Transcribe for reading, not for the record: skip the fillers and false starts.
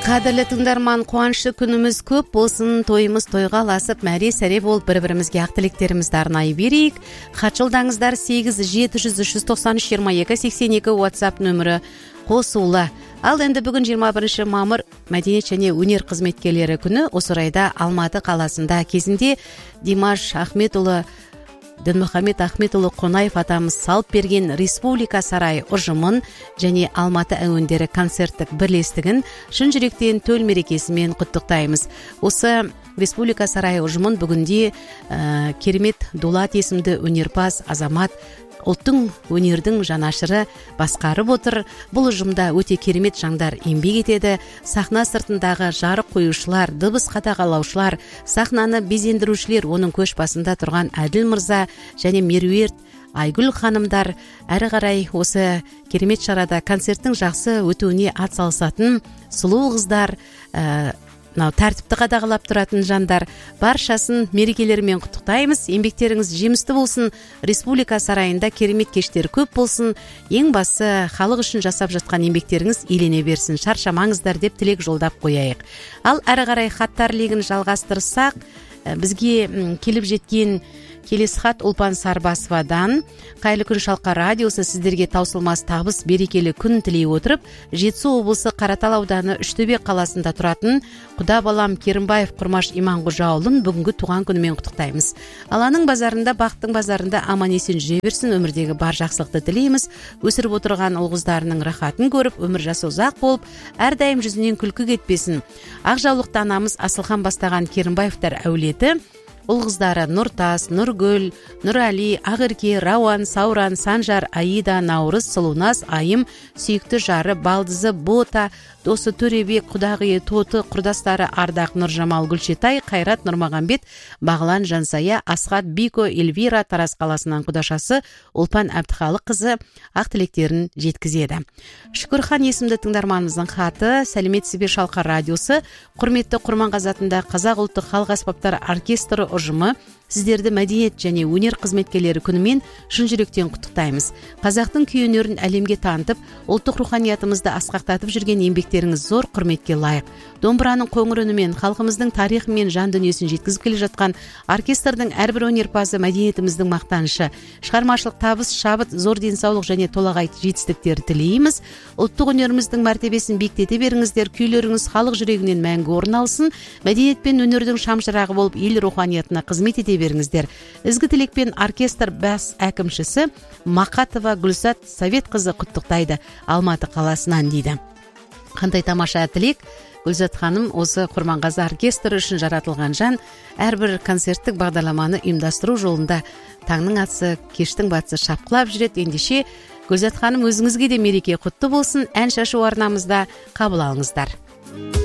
Кадірлі тыңдарман, қуанышты күніміз көп болсын, тойымыз тойға ласып, мәре-сәре болып бір-бірімізге ақ тілектерімізді арнай берейік. Хат жолдаңыздар 8-7-393-22-82 WhatsApp нөмірі қосулы. Ал енді бүгін 21 мамыр мәдениет және өнер қызметкерлері күні. Осы орайда Алматы қаласында кезінде Димаш Ахметұлы Дінмұхамед Ахметұлы Қонаев атамыз салып берген Республика сарайы ұжымын және Алматы әуендері концерттік бірлестігін шын жүректен төл мерекесімен құттықтаймыз. Осы Республика сарайы ұжымын бүгінде керемет Дулат есімді өнерпаз азамат ұлттың өнердің жанашыры басқарып отыр. Бұл ұжымда өте керемет жандар еңбек етеді. Сахна сыртындағы жарық қоюшылар, дыбыс қадағалаушылар, сахнаны безендірушілер, оның көш басында тұрған Әділ мырза және Меруерт Айгүл ханымдар әрі қарай осы керемет шарада концерттің жақсы өтуіне атсалысатын сұлу қыздар, тәртіпті қадағалап тұратын жандар, баршасын мерекелерімен құттықтаймыз. Еңбектеріңіз жемісті болсын, Республика сарайында керемет кештер көп болсын, ең басы халық үшін жасап жатқан еңбектеріңіз елене берсін, шаршамаңыздар деп тілек жолдап қояйық. Ал әрі қарай хаттар легін жалғастырсақ, бізге келіп жеткен келесі хат Ұлпан Сарбасовадан. Қайлы күн шалқа радиосы сіздерге таусылмас табыс берекелі күн тілей отырып, Жетісу облысы Қаратал ауданы Үштөбе қаласында тұратын құда балам Керімбаев Құрмаш Иманғожаұлын бүгінгі туған күнімен құттықтаймыз. Алланың базарында, бақыттың базарында аман есен жүре берсін, өмірдегі бар жақсылықты тілейміз. Өсіріп отырған ұл-қыздарының рахатын көріп, өмір жасы ұзақ болып, әрдайым жүзінен күлкі кетпесін. Ақ жаулықты анамыз Асылхан бастаған Керімбаевтар әулеті ұл-қыздары Нұртас, Нұргүл, Нұрәли, Ақерке, Рауан, Сауран, Санжар, Аида, Наурыз, Сұлунас, Айым, сүйікті жары Балдызы, Бота, досы Төребек, құдағыйы Тоты, құрдастары Ардақ, Нұржамал, Гүлшетай, Қайрат, Нұрмағамбет, Бағлан, Жансая, Асхат, Бико, Эльвира, Тарас қаласынан құдашасы Ұлпан Әбдіхалық қызы ақ тілектерін жеткізеді. Шүкірхан есімді тыңдарманымыздың хаты. Сәлеметсіз бе Шалқа радиосы, құрметті Құрманғазы атындағы Қазақ ұлттық халық аспаптары оркестрі ұжымы сіздерді мәдениет және өнер қызметкерлері күнімен шын жүректен құттықтаймыз. Қазақтың күй өнерін әлемге танытып, ұлттық руханиятымызды асқақтатып жүрген еңбектеріңіз зор құрметке лайық. Домбыраның қоңыр үнімен халқымыздың тарихы мен жан дүниесін жеткізіп келе жатқан оркестрдің әрбір өнерпазы мәдениетіміздің мақтанышы. Шығармашылық табыс, шабыт, зор денсаулық және толағай жетістіктер тілейміз. Ұлттық өнеріміздің мәртебесін биіктете беріңіздер, күйлеріңіз халық жүрегінен мәңгі орын алсын. Мәдениет пен өнердің шамшырағы болып ел руханиятына қызмет ете беріңіздер. Ізгі тілекпен оркестр бас әкімшісі Мақатова Гүлсат Совет қызы құттықтайды Алматы қаласынан дейді. Қандай тамаша тілек. Гүлзат ханым осы Құрманғазы оркестрі үшін жаратылған жан, әрбір концерттік бағдарламаны ұйымдастыру жолында таңның атысы, кештің батысы шапқылап жүреді. Ендеше Гүлзат ханым өзіңізге де мереке құтты болсын. Ән шашу арнамызда қабыл алыңыздар.